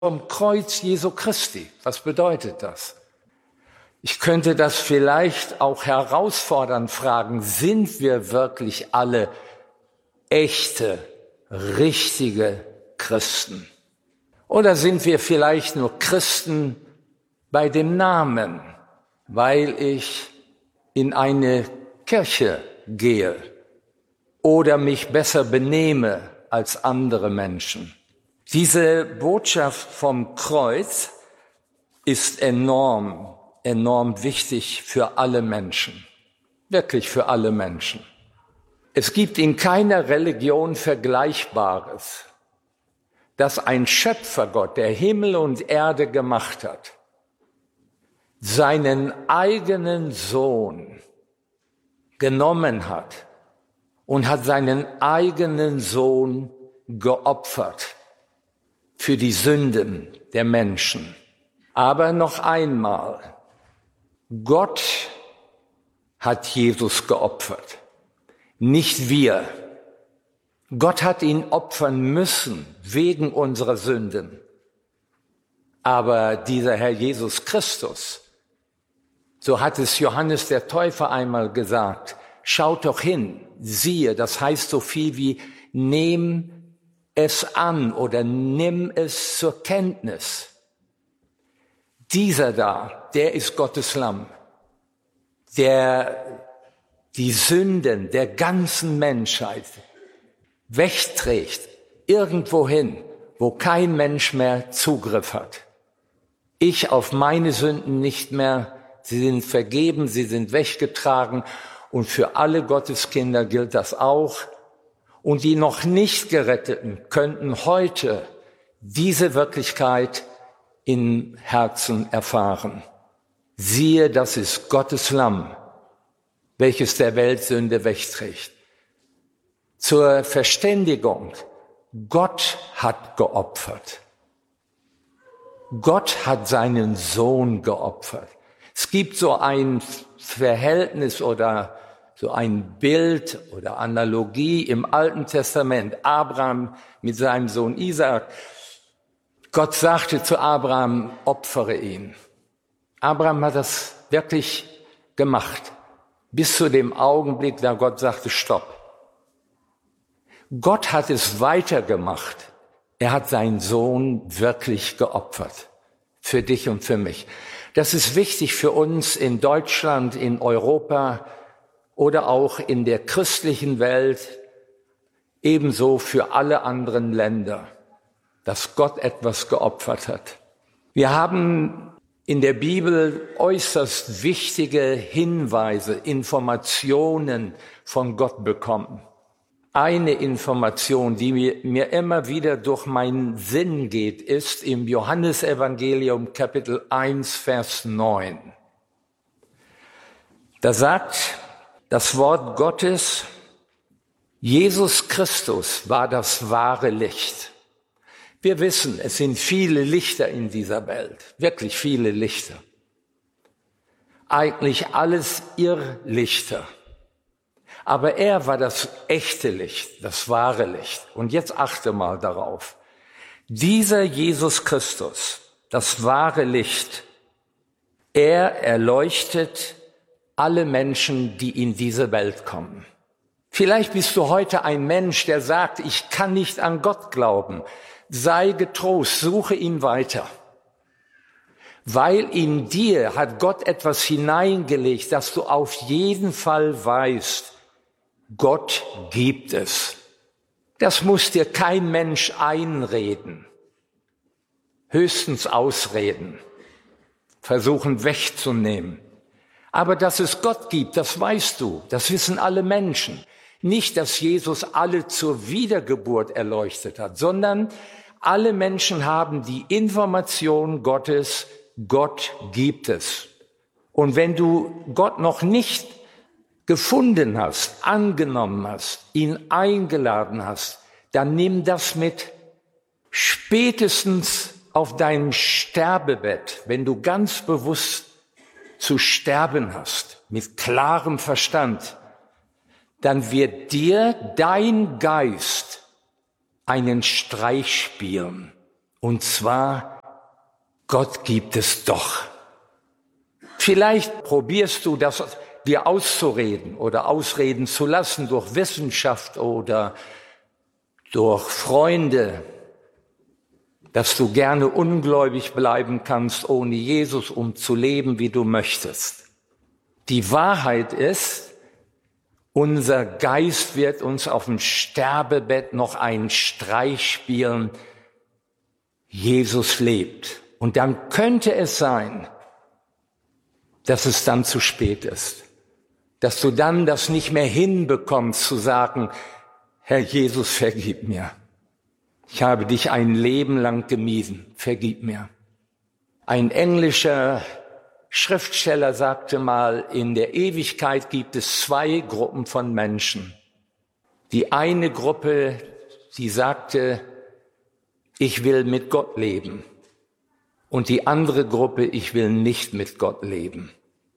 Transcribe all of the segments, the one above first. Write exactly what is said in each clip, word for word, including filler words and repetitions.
vom Kreuz Jesu Christi. Was bedeutet das? Ich könnte das vielleicht auch herausfordernd fragen, sind wir wirklich alle echte, richtige Christen? Oder sind wir vielleicht nur Christen bei dem Namen, weil ich in eine Kirche gehe oder mich besser benehme als andere Menschen? Diese Botschaft vom Kreuz ist enorm, enorm wichtig für alle Menschen, wirklich für alle Menschen. Es gibt in keiner Religion Vergleichbares, dass ein Schöpfergott, der Himmel und Erde gemacht hat, seinen eigenen Sohn genommen hat und hat seinen eigenen Sohn geopfert für die Sünden der Menschen. Aber noch einmal, Gott hat Jesus geopfert, nicht wir. Gott hat ihn opfern müssen wegen unserer Sünden. Aber dieser Herr Jesus Christus, so hat es Johannes der Täufer einmal gesagt, schaut doch hin, siehe, das heißt so viel wie nehm es an oder nimm es zur Kenntnis. Dieser da, der ist Gottes Lamm, der die Sünden der ganzen Menschheit wegträgt, irgendwohin, wo kein Mensch mehr Zugriff hat. Ich auf meine Sünden nicht mehr, sie sind vergeben, sie sind weggetragen und für alle Gotteskinder gilt das auch. Und die noch nicht Geretteten könnten heute diese Wirklichkeit im Herzen erfahren. Siehe, das ist Gottes Lamm, welches der Welt Sünde wegträgt. Zur Verständigung, Gott hat geopfert. Gott hat seinen Sohn geopfert. Es gibt so ein Verhältnis oder so ein Bild oder Analogie im Alten Testament. Abraham mit seinem Sohn Isaak. Gott sagte zu Abraham, opfere ihn. Abraham hat das wirklich gemacht, bis zu dem Augenblick, da Gott sagte, stopp. Gott hat es weitergemacht. Er hat seinen Sohn wirklich geopfert. Für dich und für mich. Das ist wichtig für uns in Deutschland, in Europa oder auch in der christlichen Welt, ebenso für alle anderen Länder, dass Gott etwas geopfert hat. Wir haben in der Bibel äußerst wichtige Hinweise, Informationen von Gott bekommen. Eine Information, die mir, mir immer wieder durch meinen Sinn geht, ist im Johannesevangelium Kapitel eins, Vers neun. Da sagt das Wort Gottes, Jesus Christus war das wahre Licht. Wir wissen, es sind viele Lichter in dieser Welt, wirklich viele Lichter. Eigentlich alles Irrlichter. Aber er war das echte Licht, das wahre Licht. Und jetzt achte mal darauf. Dieser Jesus Christus, das wahre Licht, er erleuchtet alle Menschen, die in diese Welt kommen. Vielleicht bist du heute ein Mensch, der sagt, ich kann nicht an Gott glauben. Sei getrost, suche ihn weiter. Weil in dir hat Gott etwas hineingelegt, dass du auf jeden Fall weißt, Gott gibt es. Das muss dir kein Mensch einreden, höchstens ausreden, versuchen wegzunehmen. Aber dass es Gott gibt, das weißt du, das wissen alle Menschen. Nicht, dass Jesus alle zur Wiedergeburt erleuchtet hat, sondern alle Menschen haben die Information Gottes, Gott gibt es. Und wenn du Gott noch nicht gefunden hast, angenommen hast, ihn eingeladen hast, dann nimm das mit. Spätestens auf deinem Sterbebett, wenn du ganz bewusst zu sterben hast, mit klarem Verstand, dann wird dir dein Geist einen Streich spielen Und zwar, Gott gibt es doch. Vielleicht probierst du das dir auszureden oder ausreden zu lassen durch Wissenschaft oder durch Freunde, dass du gerne ungläubig bleiben kannst ohne Jesus, um zu leben, wie du möchtest. Die Wahrheit ist, unser Geist wird uns auf dem Sterbebett noch einen Streich spielen. Jesus lebt. Und dann könnte es sein, dass es dann zu spät ist. Dass du dann das nicht mehr hinbekommst, zu sagen, Herr Jesus, vergib mir. Ich habe dich ein Leben lang gemieden, vergib mir. Ein englischer Schriftsteller sagte mal, in der Ewigkeit gibt es zwei Gruppen von Menschen. Die eine Gruppe, die sagte, ich will mit Gott leben. Und die andere Gruppe, ich will nicht mit Gott leben.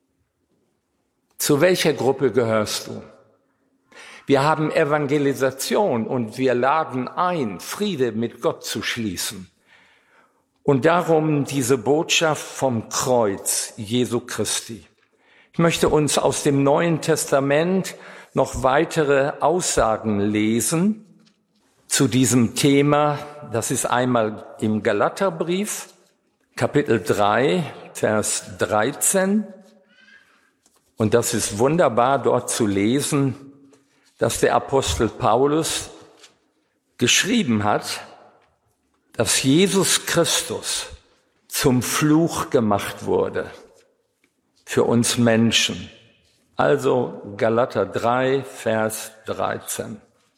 Zu welcher Gruppe gehörst du? Wir haben Evangelisation und wir laden ein, Friede mit Gott zu schließen. Und darum diese Botschaft vom Kreuz Jesu Christi. Ich möchte uns aus dem Neuen Testament noch weitere Aussagen lesen zu diesem Thema. Das ist einmal im Galaterbrief, Kapitel drei, Vers dreizehn. Und das ist wunderbar dort zu lesen, dass der Apostel Paulus geschrieben hat, dass Jesus Christus zum Fluch gemacht wurde für uns Menschen. Also Galater drei, Vers dreizehn.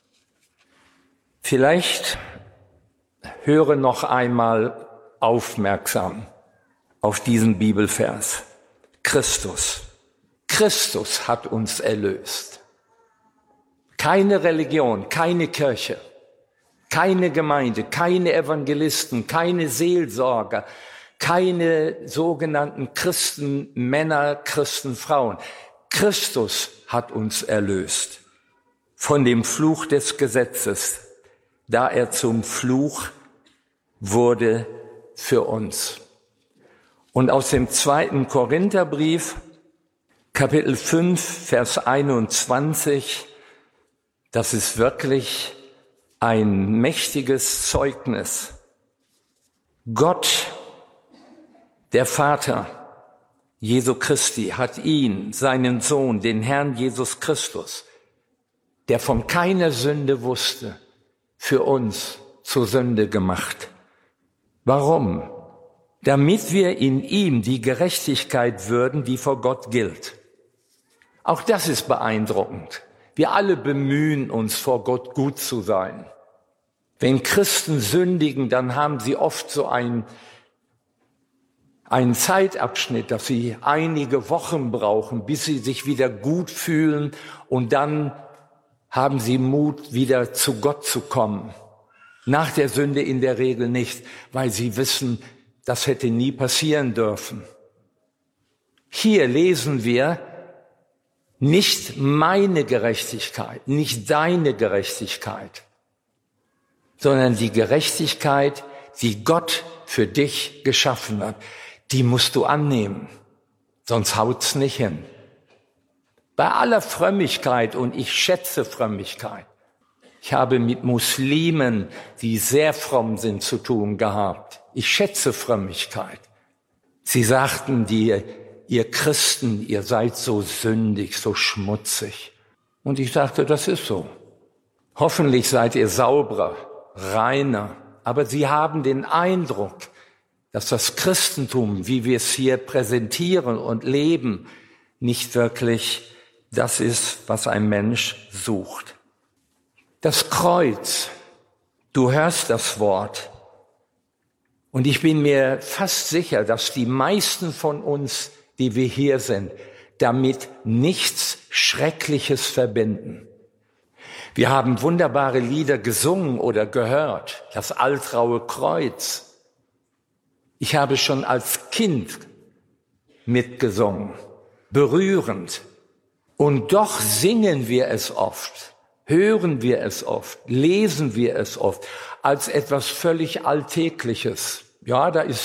Vielleicht höre noch einmal aufmerksam auf diesen Bibelvers. Christus. Christus hat uns erlöst. Keine Religion, keine Kirche, keine Gemeinde, keine Evangelisten, keine Seelsorger, keine sogenannten Christenmänner, Christenfrauen. Christus hat uns erlöst von dem Fluch des Gesetzes, da er zum Fluch wurde für uns. Und aus dem zweiten Korintherbrief, Kapitel fünf, Vers einundzwanzig, das ist wirklich ein mächtiges Zeugnis. Gott, der Vater Jesu Christi, hat ihn, seinen Sohn, den Herrn Jesus Christus, der von keiner Sünde wusste, für uns zur Sünde gemacht. Warum? Damit wir in ihm die Gerechtigkeit würden, die vor Gott gilt. Auch das ist beeindruckend. Wir alle bemühen uns, vor Gott gut zu sein. Wenn Christen sündigen, dann haben sie oft so einen, einen Zeitabschnitt, dass sie einige Wochen brauchen, bis sie sich wieder gut fühlen und dann haben sie Mut, wieder zu Gott zu kommen. Nach der Sünde in der Regel nicht, weil sie wissen, das hätte nie passieren dürfen. Hier lesen wir, nicht meine Gerechtigkeit, nicht deine Gerechtigkeit, sondern die Gerechtigkeit, die Gott für dich geschaffen hat, die musst du annehmen, sonst haut's nicht hin. Bei aller Frömmigkeit, und ich schätze Frömmigkeit, ich habe mit Muslimen, die sehr fromm sind, zu tun gehabt. Ich schätze Frömmigkeit. Sie sagten dir, ihr Christen, ihr seid so sündig, so schmutzig. Und ich sagte, das ist so. Hoffentlich seid ihr sauberer, reiner. Aber sie haben den Eindruck, dass das Christentum, wie wir es hier präsentieren und leben, nicht wirklich das ist, was ein Mensch sucht. Das Kreuz, du hörst das Wort. Und ich bin mir fast sicher, dass die meisten von uns, die wir hier sind, damit nichts Schreckliches verbinden. Wir haben wunderbare Lieder gesungen oder gehört, das Altraue Kreuz. Ich habe schon als Kind mitgesungen, berührend. Und doch singen wir es oft hören wir es oft, lesen wir es oft als etwas völlig Alltägliches. Ja, da ist